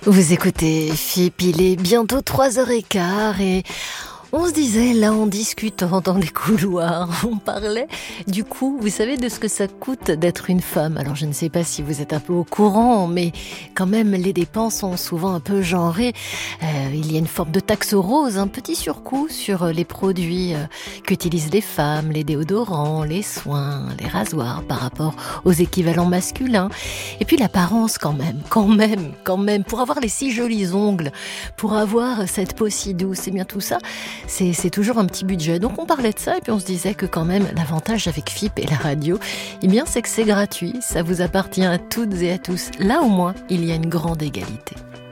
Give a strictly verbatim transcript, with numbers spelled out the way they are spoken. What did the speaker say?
Vous écoutez F I P, il est bientôt trois heures quinze et on se disait, là, en discutant dans les couloirs, on parlait du coût, vous savez, de ce que ça coûte d'être une femme. Alors, je ne sais pas si vous êtes un peu au courant, mais quand même, les dépenses sont souvent un peu genrées. Euh, il y a une forme de taxe rose, un petit surcoût sur les produits euh, qu'utilisent les femmes, les déodorants, les soins, les rasoirs, par rapport aux équivalents masculins. Et puis l'apparence, quand même, quand même, quand même, pour avoir les si jolis ongles, pour avoir cette peau si douce, et bien tout ça, C'est, c'est toujours un petit budget. Donc on parlait de ça et puis on se disait que quand même l'avantage avec F I P et la radio, eh bien c'est que c'est gratuit, ça vous appartient à toutes et à tous. Là au moins, il y a une grande égalité.